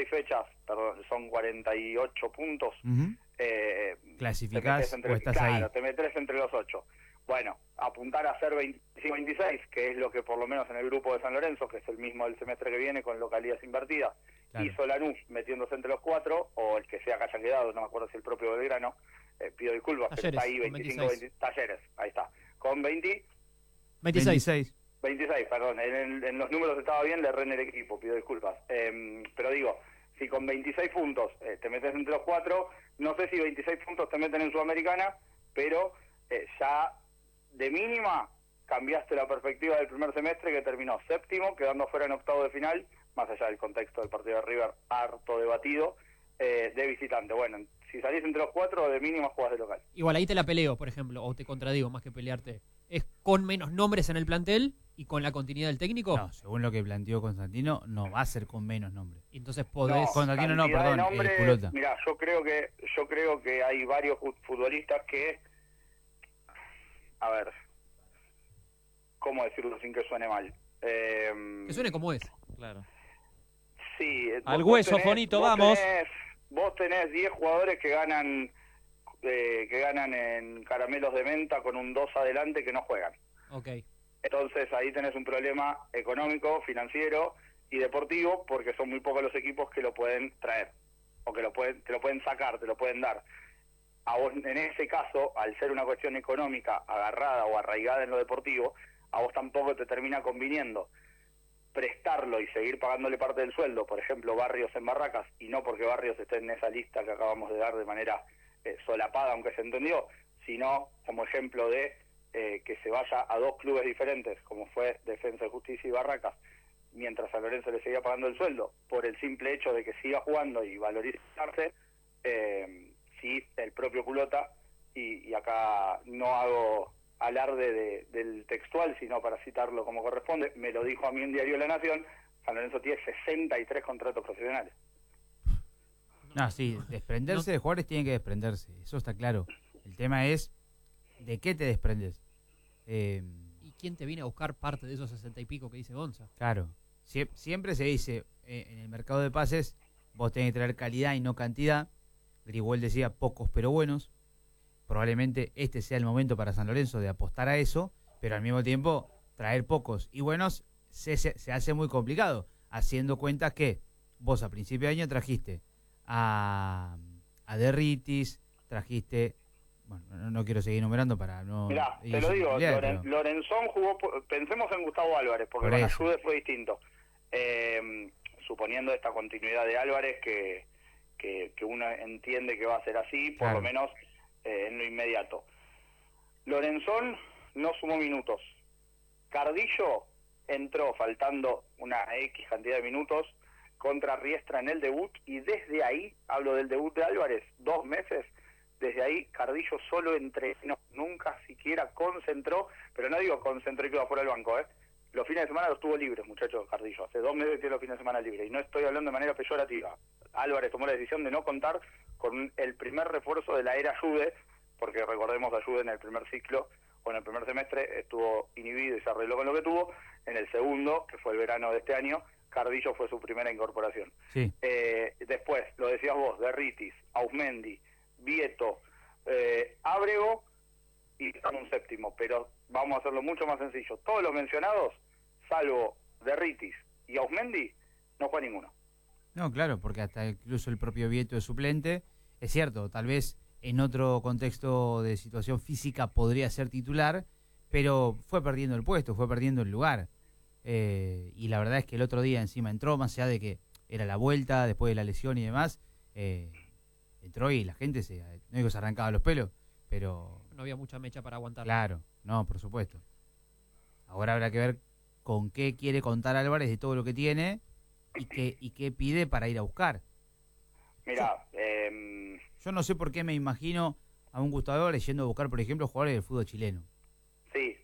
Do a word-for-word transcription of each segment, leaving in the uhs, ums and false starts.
seis fechas, perdón, son cuarenta y ocho puntos. Uh-huh. eh, ¿Clasificás entre, o estás claro, ahí? Claro, te metes entre los ocho. Bueno, apuntar a ser veinticinco veintiséis, que es lo que por lo menos en el grupo de San Lorenzo, que es el mismo del semestre que viene con localidades invertidas, claro. Hizo Lanús metiéndose entre los cuatro, o el que sea que haya quedado, no me acuerdo si el propio Belgrano, eh, pido disculpas, Talleres, pero está ahí veinticinco, veinte, Talleres, ahí está, con veinte, veintiséis. veintiséis, perdón, en, en los números estaba bien, le erré en el equipo, pido disculpas, eh, pero digo, si con veintiséis puntos eh, te metes entre los cuatro, no sé si veintiséis puntos te meten en Sudamericana, pero eh, ya de mínima cambiaste la perspectiva del primer semestre, que terminó séptimo, quedando fuera en octavo de final, más allá del contexto del partido de River, harto debatido, eh, de visitante. Bueno, si salís entre los cuatro, de mínima jugás de local. Igual ahí te la peleo, por ejemplo, o te contradigo más que pelearte. ¿Es con menos nombres en el plantel y con la continuidad del técnico? No, según lo que planteó Constantino, no va a ser con menos nombres. Entonces podés... No, Constantino no, perdón, nombres, eh, Culota. Mirá, yo creo que yo creo que hay varios futbolistas que... A ver... ¿Cómo decirlo sin que suene mal? Eh, que suene como es. Claro. Sí. Al hueso, tenés, Fonito, vos vamos. Tenés, vos tenés diez jugadores que ganan eh, que ganan en caramelos de menta con un dos adelante que no juegan. Ok. Entonces ahí tenés un problema económico, financiero y deportivo, porque son muy pocos los equipos que lo pueden traer o que lo pueden, te lo pueden sacar, te lo pueden dar. A vos, en ese caso, al ser una cuestión económica agarrada o arraigada en lo deportivo, a vos tampoco te termina conviniendo prestarlo y seguir pagándole parte del sueldo, por ejemplo, Barrios en Barracas, y no porque Barrios esté en esa lista que acabamos de dar de manera eh, solapada, aunque se entendió, sino como ejemplo de eh, que se vaya a dos clubes diferentes, como fue Defensa y Justicia y Barracas, mientras a Lorenzo le seguía pagando el sueldo, por el simple hecho de que siga jugando y valorizarse, eh, sí, el propio Culota, y, y acá no hago alarde de, del textual, sino para citarlo como corresponde, me lo dijo a mí en Diario La Nación, San Lorenzo tiene sesenta y tres contratos profesionales. No, sí, desprenderse no. de jugadores tiene que desprenderse, eso está claro. El tema es, ¿de qué te desprendes? Eh, ¿Y quién te viene a buscar parte de esos sesenta y pico que dice Gonza? Claro, Sie- siempre se dice, eh, en el mercado de pases, vos tenés que traer calidad y no cantidad. Grigol decía, pocos pero buenos. Probablemente este sea el momento para San Lorenzo de apostar a eso, pero al mismo tiempo traer pocos y buenos se, se, se hace muy complicado, haciendo cuenta que vos a principio de año trajiste a, a Derritis, trajiste, bueno, no, no quiero seguir enumerando para no... Mirá, te lo digo, Loren, pero... Lorenzón jugó, pensemos en Gustavo Álvarez, porque Por con Ayude fue distinto, eh, suponiendo esta continuidad de Álvarez que, que, que uno entiende que va a ser así, por claro. lo menos Eh, en lo inmediato. Lorenzón no sumó minutos. Cardillo entró faltando una X cantidad de minutos contra Riestra en el debut, y desde ahí, hablo del debut de Álvarez, dos meses, desde ahí Cardillo solo entrenó, nunca siquiera concentró, pero no digo concentró y quedó fuera del banco, ¿eh? Los fines de semana los tuvo libres, muchachos, Cardillo. Hace dos meses tiene los fines de semana libres, y no estoy hablando de manera peyorativa. Álvarez tomó la decisión de no contar con el primer refuerzo de la era Ayude, porque recordemos, Ayude en el primer ciclo, o en el primer semestre, estuvo inhibido y se arregló con lo que tuvo. En el segundo, que fue el verano de este año, Cardillo fue su primera incorporación. Sí. Eh, después, lo decías vos, Derritis, Ausmendi, Vieto, eh, Ábrego, y un séptimo, pero vamos a hacerlo mucho más sencillo. Todos los mencionados, salvo Derritis y Ausmendi, no fue ninguno. No, claro, porque hasta incluso el propio Vieto es suplente. Es cierto, tal vez en otro contexto de situación física podría ser titular, pero fue perdiendo el puesto, fue perdiendo el lugar. Eh, y la verdad es que el otro día encima entró, más allá de que era la vuelta después de la lesión y demás, eh, entró y la gente se, no digo se arrancaba los pelos, pero... No había mucha mecha para aguantar. Claro, no, por supuesto. Ahora habrá que ver con qué quiere contar Álvarez de todo lo que tiene y qué, y qué pide para ir a buscar. Mira, eh... yo no sé por qué me imagino a un Gustavo Álvarez yendo a buscar, por ejemplo, jugadores del fútbol chileno. Sí.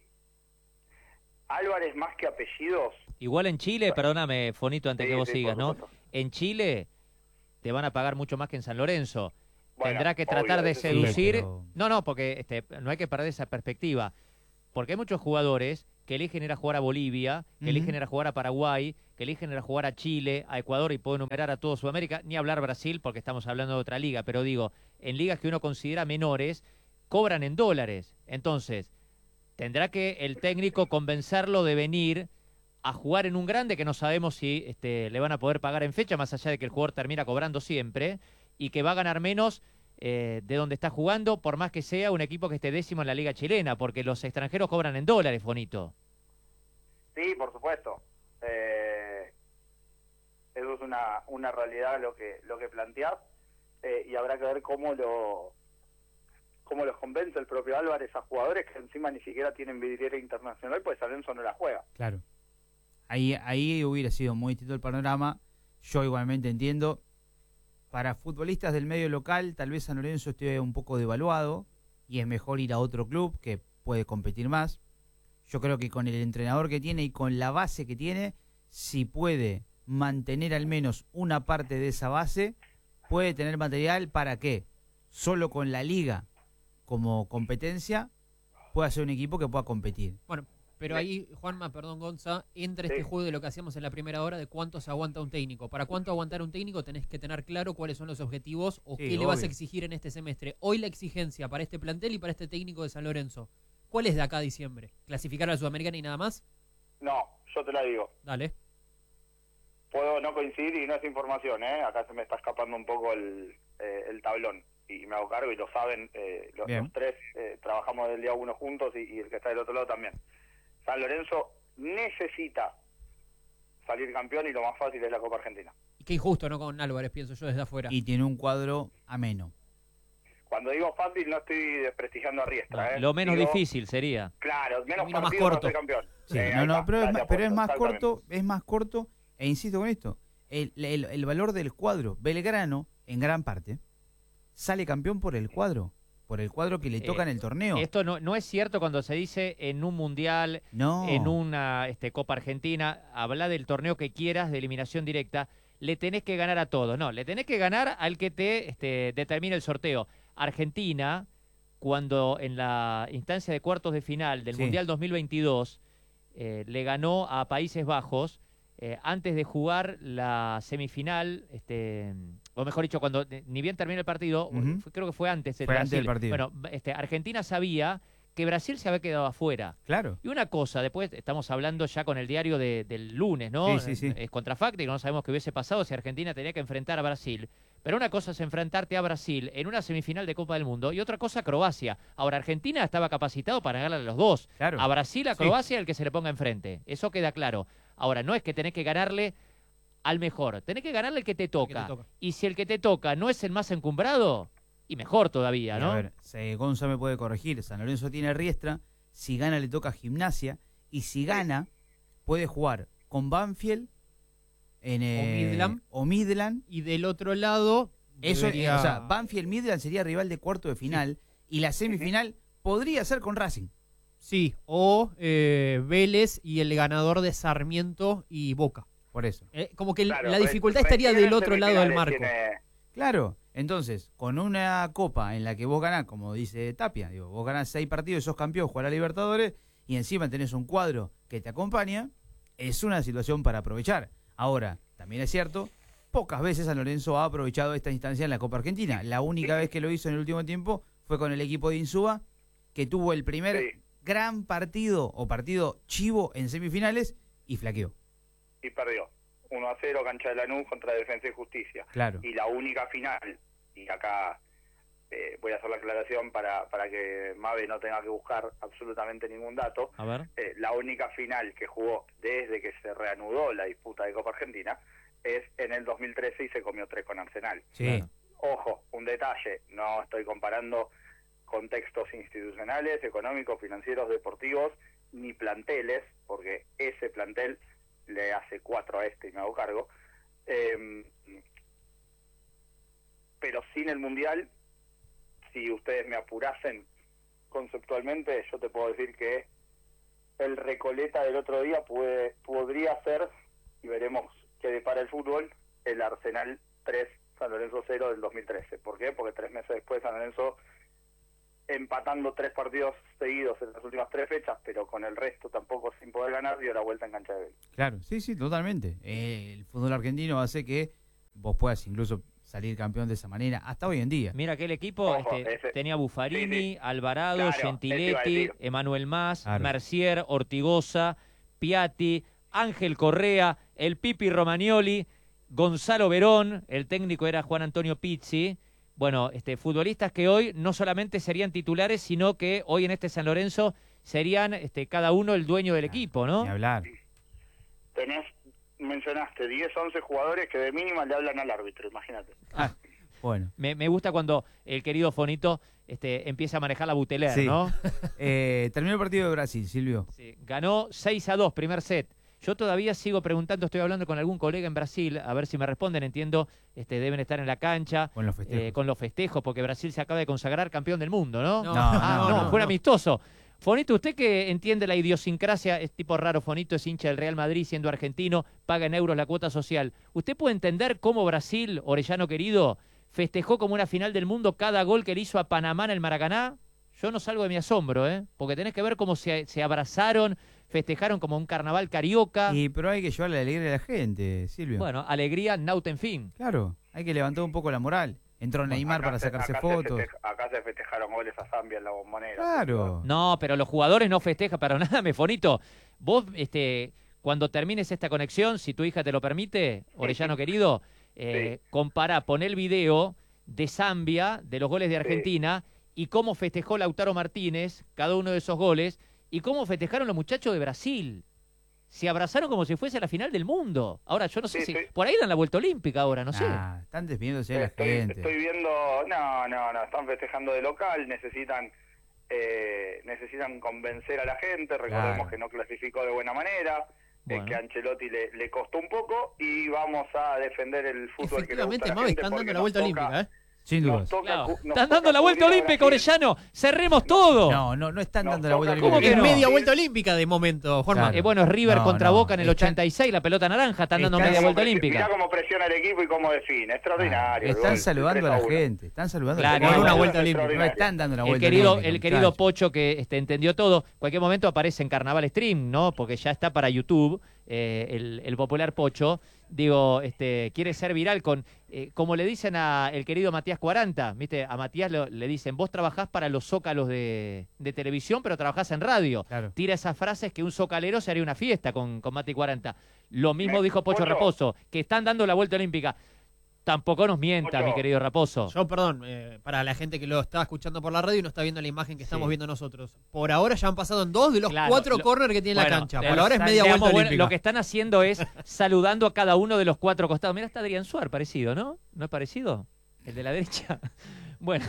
Álvarez más que apellidos... Igual en Chile, bueno, perdóname, Fonito, antes sí, que vos sí, sigas, ¿no? En Chile te van a pagar mucho más que en San Lorenzo. Bueno, tendrá que tratar obvio, de seducir... Sí, pero... No, no, porque este, no hay que perder esa perspectiva. Porque hay muchos jugadores que eligen ir a jugar a Bolivia, que uh-huh. eligen ir a jugar a Paraguay, que eligen ir a jugar a Chile, a Ecuador y puedo enumerar a todo Sudamérica, ni hablar Brasil porque estamos hablando de otra liga, pero digo, en ligas que uno considera menores, cobran en dólares. Entonces, tendrá que el técnico convencerlo de venir a jugar en un grande que no sabemos si este, le van a poder pagar en fecha, más allá de que el jugador termina cobrando siempre, y que va a ganar menos eh, de donde está jugando, por más que sea un equipo que esté décimo en la liga chilena, porque los extranjeros cobran en dólares, Bonito. Sí, por supuesto. Eh, eso es una, una realidad lo que lo que planteás, eh, y habrá que ver cómo lo cómo los convence el propio Álvarez a jugadores que encima ni siquiera tienen vidriera internacional, pues San Lorenzo no la juega. Claro. Ahí, ahí hubiera sido muy distinto el panorama. Yo igualmente entiendo. Para futbolistas del medio local, tal vez San Lorenzo esté un poco devaluado y es mejor ir a otro club que puede competir más. Yo creo que con el entrenador que tiene y con la base que tiene, si puede mantener al menos una parte de esa base, puede tener material para que solo con la liga como competencia pueda ser un equipo que pueda competir. Bueno, pero ahí, Juanma, perdón, Gonza, entra este Sí. juego de lo que hacíamos en la primera hora de cuánto se aguanta un técnico. Para cuánto aguantar un técnico tenés que tener claro cuáles son los objetivos o Sí, qué le vas a obvio. exigir en este semestre. Hoy la exigencia para este plantel y para este técnico de San Lorenzo, ¿cuál es de acá a diciembre? ¿Clasificar a la Sudamericana y nada más? No, yo te la digo. Dale. Puedo no coincidir y no es información, ¿eh? Acá se me está escapando un poco el, eh, el tablón. Y me hago cargo y lo saben, eh, los, Bien. los tres eh, trabajamos del día uno juntos y, y el que está del otro lado también. San Lorenzo necesita salir campeón y lo más fácil es la Copa Argentina. Y qué injusto, ¿no? Con Álvarez, pienso yo desde afuera. Y tiene un cuadro ameno. Cuando digo fácil no estoy desprestigiando a Riestra, ¿eh? Lo menos Digo, difícil sería. Claro, menos Camino más partidos para corto. ser campeón. Sí, Eh, no, ahí no, está, pero, es gracias más, pero por es eso, más exactamente. corto, es más corto, e insisto con esto, el, el, el valor del cuadro. Belgrano, en gran parte, sale campeón por el cuadro, por el cuadro que le toca Eh, en el torneo. Esto no, no es cierto cuando se dice en un mundial, No, en una este, Copa Argentina, habla del torneo que quieras de eliminación directa, le tenés que ganar a todos. No, le tenés que ganar al que te este, determine el sorteo. Argentina, cuando en la instancia de cuartos de final del Sí. Mundial dos mil veintidós eh, le ganó a Países Bajos, eh, antes de jugar la semifinal, este, o mejor dicho, cuando eh, ni bien terminó el partido, Ujú. fue- creo que fue antes del Fue antes Brasil. del partido. Bueno, este, Argentina sabía que Brasil se había quedado afuera. claro. Y una cosa, después estamos hablando ya con el diario de- del lunes, ¿no? Sí, sí, sí. Es contrafáctico, no sabemos qué hubiese pasado si Argentina tenía que enfrentar a Brasil. Pero una cosa es enfrentarte a Brasil en una semifinal de Copa del Mundo y otra cosa Croacia. Ahora, Argentina estaba capacitado para ganarle a los dos. Claro. A Brasil, a Sí. Croacia, el que se le ponga enfrente. Eso queda claro. Ahora, no es que tenés que ganarle al mejor, tenés que ganarle el que te que toca. te toca. Y si el que te toca no es el más encumbrado, y mejor todavía, Y ¿no? a ver, se, Gonza me puede corregir. San Lorenzo tiene Riestra. Si gana, le toca Gimnasia. Y si gana, puede jugar con Banfield en, eh, Midland. o Midland. Y del otro lado, Eso, eh, debería- o sea, Banfield Midland sería rival de cuarto de final. Y la semifinal podría ser con Racing. Sí, o eh, Vélez y el ganador de Sarmiento y Boca. Por eso. Eh, como que el- Claro, la re- dificultad recién estaría del en otro lado del semifinales marco. tiene- Claro, entonces, con una copa en la que vos ganás, como dice Tapia, digo, vos ganás seis partidos, sos campeón, jugás a la Libertadores, y encima tenés un cuadro que te acompaña, es una situación para aprovechar. Ahora, también es cierto, pocas veces San Lorenzo ha aprovechado esta instancia en la Copa Argentina. La única vez que lo hizo en el último tiempo fue con el equipo de Insúa, que tuvo el primer Sí. gran partido o partido chivo en semifinales y flaqueó. y perdió. uno a cero, cancha de Lanús contra Defensa y Justicia. Claro. Y la única final, y acá eh, voy a hacer la aclaración para, para que Mabe no tenga que buscar absolutamente ningún dato, A ver. eh, la única final que jugó desde que se reanudó la disputa de Copa Argentina es en el dos mil trece y se comió tres con Arsenal. Sí, Claro. Ojo, un detalle, no estoy comparando contextos institucionales, económicos, financieros, deportivos, ni planteles, porque ese plantel le hace cuatro a este y me hago cargo. Eh, pero sin el Mundial, si ustedes me apurasen conceptualmente, yo te puedo decir que el Recoleta del otro día puede, podría ser, y veremos qué depara el fútbol, el Arsenal tres, San Lorenzo cero del dos mil trece. ¿Por qué? Porque tres meses después San Lorenzo empatando tres partidos seguidos en las últimas tres fechas, pero con el resto tampoco sin poder ganar, dio la vuelta en cancha de Vélez. Claro, sí, sí, totalmente. Eh, el fútbol argentino hace que vos puedas incluso salir campeón de esa manera, hasta hoy en día. Mira que el equipo Ojo, este, ese- tenía Buffarini, sí, sí. Alvarado, Claro, eso iba a Gentiletti, decir. Emanuel Mas, Claro. Mercier, Ortigosa, Piatti, Ángel Correa, el Pipi Romagnoli, Gonzalo Verón, el técnico era Juan Antonio Pizzi. Bueno, este, futbolistas que hoy no solamente serían titulares, sino que hoy en este San Lorenzo serían este, cada uno el dueño del equipo, ¿no? Ni hablar. Tenés, mencionaste diez, once jugadores que de mínima le hablan al árbitro, imagínate. Ah, bueno. Me, me gusta cuando el querido Fonito este, empieza a manejar la Buteler, Sí. ¿no? Eh, terminó el partido de Brasil, Silvio. Sí, ganó seis a dos, primer set. Yo todavía sigo preguntando, estoy hablando con algún colega en Brasil, a ver si me responden, entiendo, este, deben estar en la cancha, Con los festejos. eh, con los festejos, porque Brasil se acaba de consagrar campeón del mundo, ¿no? No, Ah, no, no, no, fue un no. amistoso. Fonito, usted que entiende la idiosincrasia, es tipo raro, Fonito es hincha del Real Madrid, siendo argentino, paga en euros la cuota social. ¿Usted puede entender cómo Brasil, Orellano querido, festejó como una final del mundo cada gol que le hizo a Panamá en el Maracaná? Yo no salgo de mi asombro, ¿eh? Porque tenés que ver cómo se, se abrazaron, festejaron como un carnaval carioca. Y, pero hay que llevarle la alegría a la gente, Silvio. Bueno, alegría, nauta, en fin. Claro, hay que levantar un poco la moral. Entró Neymar Acá para se- sacarse acá se fotos. festeja- acá se festejaron goles a Zambia en la Bombonera. Claro. No, pero los jugadores no festejan para nada, me Fonito. Vos, este, cuando termines esta conexión, si tu hija te lo permite, Orellano querido, eh, compará, pon el video de Zambia, de los goles de Argentina, y cómo festejó Lautaro Martínez cada uno de esos goles, y cómo festejaron los muchachos de Brasil. Se abrazaron como si fuese la final del mundo. Ahora, yo no sé Sí, si... sí. Por ahí dan la vuelta olímpica ahora, no sé. Nah, están despidiéndose de la Estoy, gente. estoy viendo, no, no, no, están festejando de local, necesitan eh, necesitan convencer a la gente, recordemos Claro. que no clasificó de buena manera, Bueno. eh, que a Ancelotti le, le costó un poco y vamos a defender el fútbol que le gusta Efectivamente, a la Mavi, gente están porque dando la nos vuelta toca- olímpica, ¿eh? Sin nos dudas. toca Claro. cu- nos Están toca dando la vuelta cubrir a olímpica, Brasil. Orellano. Cerremos todo. No, no, no están Nos dando la vuelta toca- olímpica. ¿Cómo que Es no? media vuelta olímpica de momento, Juanma. Claro. Eh, bueno, es River No, contra no, Boca en el están- ochenta y seis, la pelota naranja, están dando están- media vuelta Mirá olímpica. cómo presiona el equipo y cómo define, extraordinario. el Están gol, saludando a la tres uno. gente. Están saludando Claro, a la Por gente. una no, vuelta no, olímpica. No extraordinario. están dando la El vuelta querido, olímpica, el querido muchachos. Pocho que este, entendió todo, cualquier momento aparece en Carnaval Stream, ¿no? Porque ya está para YouTube, eh, el, el popular Pocho. Digo, este, quiere ser viral con, eh, como le dicen a el querido Matías cuarenta, ¿viste? A Matías lo- le dicen, vos trabajás para los zócalos de, de televisión, pero trabajás en radio. Claro. Tira esas frases que un zocalero se haría una fiesta con, con Mati cuarenta. Lo mismo Me- dijo Pocho Pocho. Raposo, que están dando la vuelta olímpica. Tampoco nos mienta, Pocho. mi querido Raposo. Yo, perdón, eh, para la gente que lo está escuchando por la radio y no está viendo la imagen que estamos Sí. viendo nosotros. Por ahora ya han pasado en dos de los Claro, cuatro lo- corners que tiene bueno, la cancha. le- Por ahora es le media damos vuelta bueno, olímpica. Lo que están haciendo es saludando a cada uno de los cuatro costados. Mira, está Adrián Suárez parecido, ¿no? ¿No es parecido? El de la derecha. Bueno.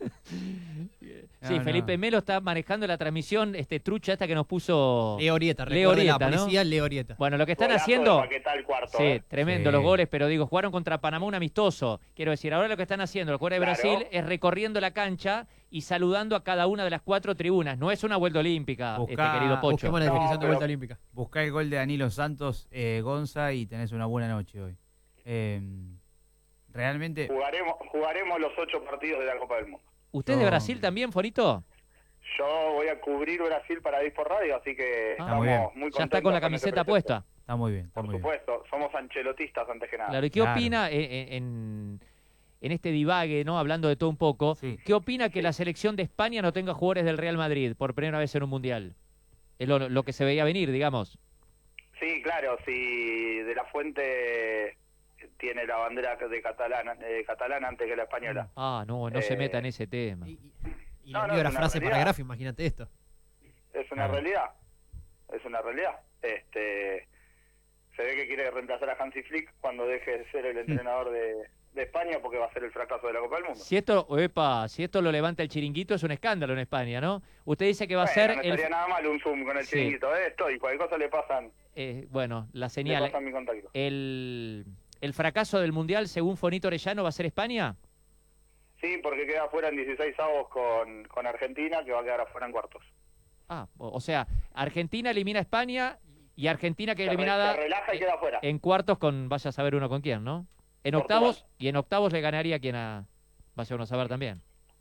Sí, No, Felipe no. Melo está manejando la transmisión este trucha esta que nos puso... Leo Orieta, Leo recuerde la Orieta, ¿no? policía Leo Orieta. Bueno, lo que están Golazo haciendo... de Paquetá el cuarto, Sí, ¿eh? tremendo Sí. los goles, pero digo, jugaron contra Panamá un amistoso. Quiero decir, ahora lo que están haciendo los jugadores de Claro. Brasil es recorriendo la cancha y saludando a cada una de las cuatro tribunas. No es una vuelta olímpica, Buscá- este querido Pocho. Busquemos la No, definición de pero- vuelta olímpica. Buscá el gol de Danilo Santos, eh, Gonza, y tenés una buena noche hoy. Eh, realmente, Jugaremos, jugaremos los ocho partidos de la Copa del Mundo. ¿Usted es de No. Brasil también, Fonito? Yo voy a cubrir Brasil para ir por radio, así que Ah, estamos muy bien. muy Ya contentos. está con la ese camiseta proyecto. puesta. está muy bien. Está Por muy bien. supuesto, somos ancelotistas antes que nada. Claro, ¿y qué Claro. opina en, en- en este divague, ¿no? Hablando de todo un poco, Sí. ¿qué opina que la selección de España no tenga jugadores del Real Madrid por primera vez en un mundial? Es lo, lo que se veía venir, digamos. Sí, claro, si De La Fuente tiene la bandera de catalana, de catalana antes que la española. Ah, no, no se Eh, meta en ese tema. Y, y- y No, le no, envío es la una frase para realidad. Graf, imagínate esto. Es una Claro. realidad, es una realidad. Este, se ve que quiere reemplazar a Hansi Flick cuando deje de ser el entrenador de, de España porque va a ser el fracaso de la Copa del Mundo. Si esto, epa, si esto lo levanta el chiringuito, es un escándalo en España, ¿no? Usted dice que va a Bueno, ser no el, estaría nada mal un Zoom con el Sí. chiringuito de esto y cualquier cosa le pasan, eh, bueno, la le señal. pasan mi contacto. El, el fracaso del mundial, según Fonito Orellano, va a ser España. Sí, porque queda afuera en dieciséis avos con, con Argentina, que va a quedar afuera en cuartos. Ah, o o sea, Argentina elimina a España y Argentina queda Se re- eliminada se relaja y queda afuera. en cuartos con, vaya a saber uno con quién, ¿no? En Portugal. octavos, y en octavos le ganaría quien a, vaya uno a saber también.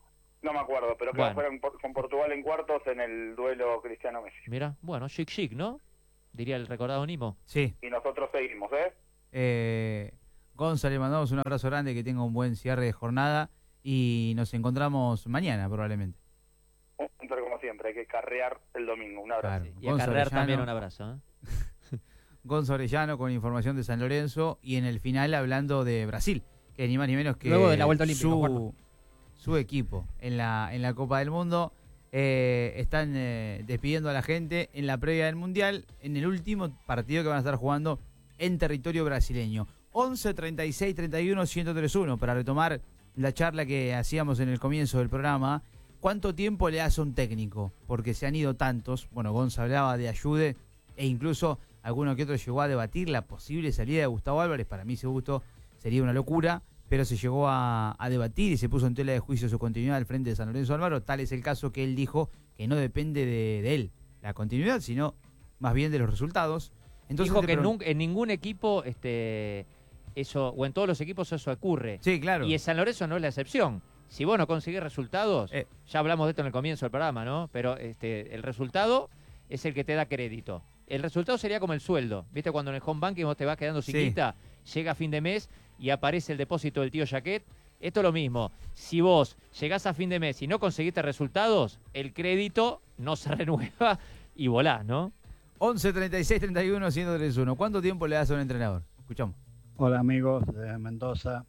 No me acuerdo, pero Bueno. creo que fueron con Portugal en cuartos en el duelo Cristiano-Messi. Mira, bueno, chic chic, ¿no? Diría el recordado Nimo. Sí. Y nosotros seguimos, ¿eh? Eh, Gonza, le mandamos un abrazo grande, que tenga un buen cierre de jornada y nos encontramos mañana probablemente. Un punto como siempre, hay que carrear el domingo. Un abrazo. Claro. Y a Gonza Carrer Orellano. también un abrazo, ¿eh? Gonza Orellano con información de San Lorenzo y en el final hablando de Brasil, que ni más ni menos que Luego de la Vuelta Olímpica, Juanma. su, su equipo en la, en la Copa del Mundo. Eh, están eh, despidiendo a la gente en la previa del Mundial, en el último partido que van a estar jugando en territorio brasileño. once, treinta y seis, treinta y uno, ciento tres uno, para retomar la charla que hacíamos en el comienzo del programa. ¿Cuánto tiempo le hace un técnico? Porque se han ido tantos. Bueno, Gonza hablaba de Ayude e incluso alguno que otro llegó a debatir la posible salida de Gustavo Álvarez. Para mí, ese gusto sería una locura, pero se llegó a, a debatir y se puso en tela de juicio su continuidad al frente de San Lorenzo Álvaro. Tal es el caso que él dijo que no depende de, de él la continuidad, sino más bien de los resultados. Entonces, Dijo que pregun- nunca, en ningún equipo, este, eso, o en todos los equipos eso ocurre. Sí, claro. Y en San Lorenzo no es la excepción. Si vos no conseguís resultados, Eh. ya hablamos de esto en el comienzo del programa, ¿no? Pero este, el resultado es el que te da crédito. El resultado sería como el sueldo. ¿Viste cuando en el home banking vos te vas quedando sin Sí. guita, llega fin de mes y aparece el depósito del tío Jaquet? Esto es lo mismo. Si vos llegás a fin de mes y no conseguiste resultados, el crédito no se renueva y volás, ¿no? once, treinta y seis, treinta y uno, ciento tres uno. ¿Cuánto tiempo le das a un entrenador? Escuchamos. Hola amigos de Mendoza.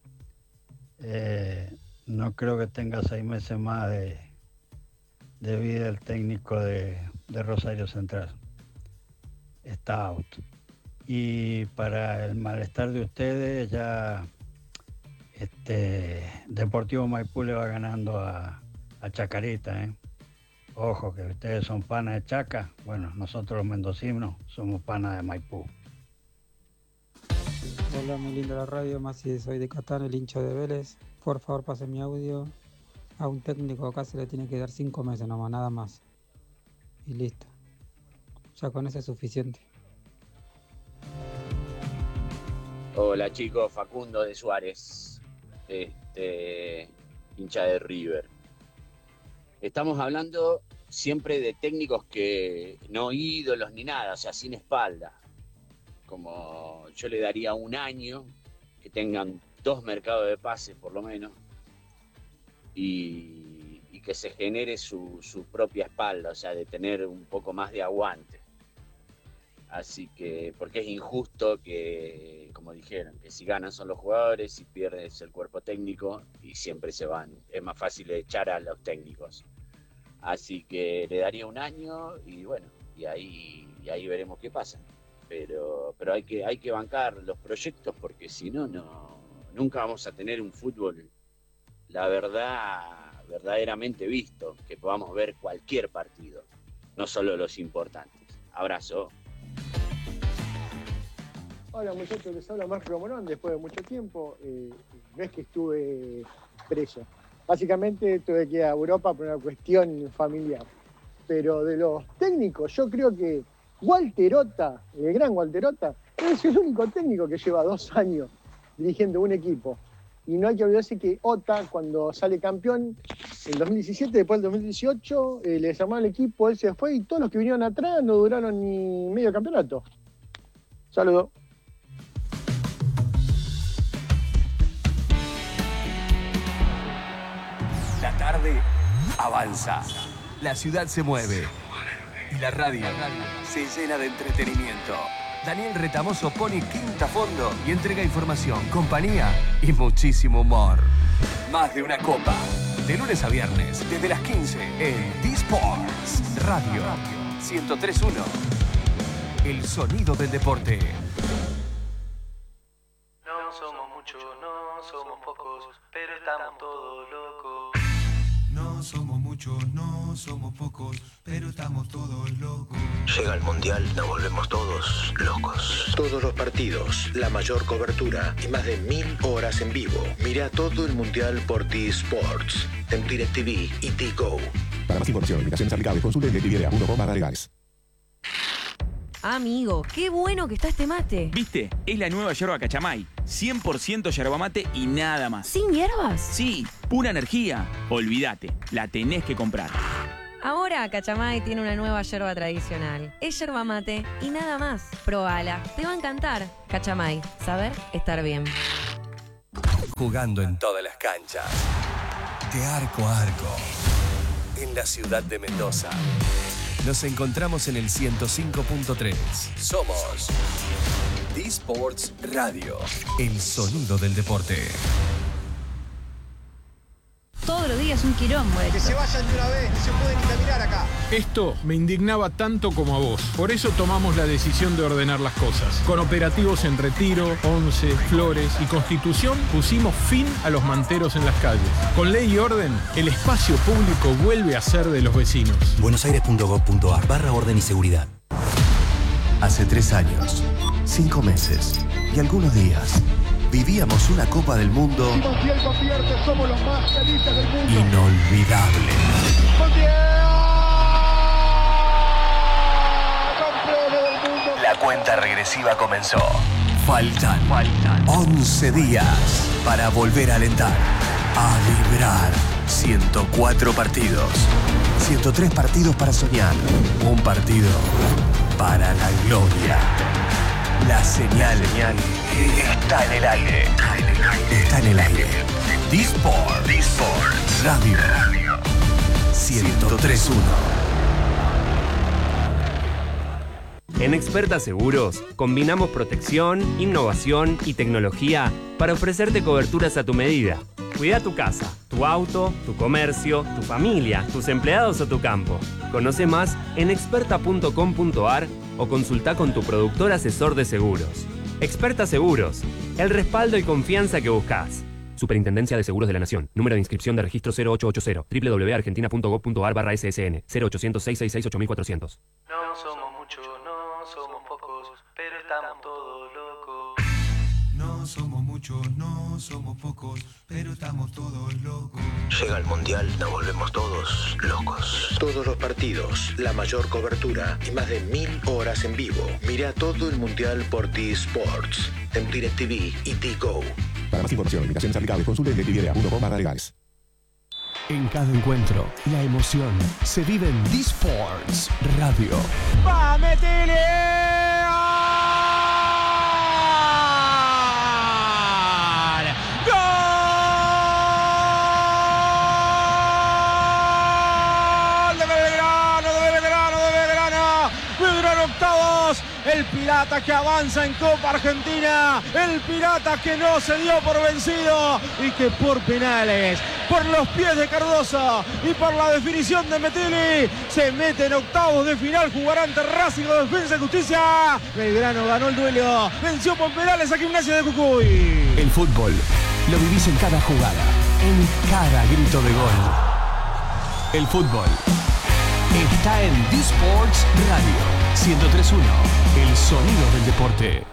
Eh, no creo que tenga seis meses más de, de vida el técnico de, de Rosario Central. Está out. Y para el malestar de ustedes, ya este Deportivo Maipú le va ganando a, a Chacarita, ¿eh? Ojo, que ustedes son panas de Chaca. Bueno, nosotros los mendocinos somos panas de Maipú. Hola, muy linda la radio, más si soy de Catán, el hincha de Vélez. Por favor, pase mi audio. A un técnico acá se le tiene que dar cinco meses nomás, nada más. Y listo. Ya con eso es suficiente. Hola chicos, Facundo de Suárez, este, hincha de River. Estamos hablando siempre de técnicos que no ídolos ni nada, o sea, sin espalda. Como yo le daría un año, que tengan dos mercados de pases por lo menos, y, y que se genere su, su propia espalda, o sea, de tener un poco más de aguante. Así que, porque es injusto que, como dijeron, que si ganan son los jugadores, si pierdes el cuerpo técnico y siempre se van. Es más fácil echar a los técnicos. Así que le daría un año y bueno, y ahí, y ahí veremos qué pasa. Pero, pero hay que, hay que bancar los proyectos porque si no, no, nunca vamos a tener un fútbol, la verdad, verdaderamente visto, que podamos ver cualquier partido, no solo los importantes. Abrazo. Hola muchachos, les habla Marco Morón después de mucho tiempo. Eh, no es que estuve preso. Básicamente tuve que ir a Europa por una cuestión familiar. Pero de los técnicos, yo creo que Walterota, el gran Walterota, es el único técnico que lleva dos años dirigiendo un equipo. Y no hay que olvidarse que Ota, cuando sale campeón en dos mil diecisiete, después del dos mil dieciocho, eh, le desarmaron el equipo, él se fue y todos los que vinieron atrás no duraron ni medio campeonato. Saludos. La tarde avanza, la ciudad se mueve y la radio se llena de entretenimiento. Daniel Retamoso pone quinta a fondo y entrega información, compañía y muchísimo humor. Más de una copa, de lunes a viernes, desde las quince en D-Sports Radio ciento tres punto uno. El sonido del deporte. No somos muchos, no somos pocos, pero estamos todos locos. No somos muchos, no somos pocos, pero estamos todos locos. Llega el Mundial, nos volvemos todos locos. Todos los partidos, la mayor cobertura y más de mil horas en vivo. Mira todo el Mundial por D-Sports, en DirecTV y D-Go. Para más información, limitaciones aplicables, consulte en directv punto com barra legales. Amigo, qué bueno que está este mate. ¿Viste? Es la nueva yerba Cachamay. cien por ciento yerba mate y nada más. ¿Sin hierbas? Sí, pura energía. Olvídate, la tenés que comprar. Ahora Cachamay tiene una nueva yerba tradicional. Es yerba mate y nada más. Probala, te va a encantar. Cachamay, saber estar bien. Jugando en todas las canchas. De arco a arco. En la ciudad de Mendoza. Nos encontramos en el ciento cinco punto tres. Somos D-Sports Radio. El sonido del deporte. Todos los días un quilombo. Que se vayan de una vez, no se pueden ni caminar acá. Esto me indignaba tanto como a vos. Por eso tomamos la decisión de ordenar las cosas. Con operativos en Retiro, Once, Flores y Constitución pusimos fin a los manteros en las calles. Con ley y orden, el espacio público vuelve a ser de los vecinos. buenosaires.gov.ar barra orden y seguridad. Hace tres años, cinco meses y algunos días vivíamos una Copa del Mundo Si Montiel convierte, somos los más felices del mundo. inolvidable. ¡Campeones del mundo! La cuenta regresiva comenzó. Faltan, Faltan once días para volver a alentar, a vibrar. ciento cuatro partidos, ciento tres partidos para soñar, un partido para la gloria. La señal está en el aire. Está en el aire. D-Sport. D-Sport. Radio. ciento tres punto uno. En Experta Seguros, combinamos protección, innovación y tecnología para ofrecerte coberturas a tu medida. Cuida tu casa, tu auto, tu comercio, tu familia, tus empleados o tu campo. Conoce más en experta punto com punto ar o consulta con tu productor asesor de seguros. Experta Seguros, el respaldo y confianza que buscas. Superintendencia de Seguros de la Nación. Número de inscripción de registro cero ocho ocho cero. doble u doble u doble u punto argentina punto gov punto ar barra S S N. cero ochocientos, seiscientos sesenta y seis, ocho mil cuatrocientos. No somos muchos, no somos pocos, pero estamos todos locos. No somos muchos, no somos pocos, pero estamos todos locos. Llega el Mundial, nos volvemos todos locos. Todos los partidos, la mayor cobertura y más de mil horas en vivo. Mira todo el Mundial por D-Sports, en DirecTV y Tigo. Para más información, invitaciones aplicables, consulte en directv punto com barra legales. En cada encuentro, la emoción se vive en D-Sports Radio. ¡Va, metele! El Pirata que avanza en Copa Argentina, el Pirata que no se dio por vencido y que por penales, por los pies de Cardoso y por la definición de Metelli, se mete en octavos de final, jugará ante Racing o Defensa y Justicia. Belgrano ganó el duelo, venció por penales a Gimnasia de Jujuy. El fútbol lo vivís en cada jugada, en cada grito de gol. El fútbol está en D-Sports Radio ciento tres punto uno, el sonido del deporte.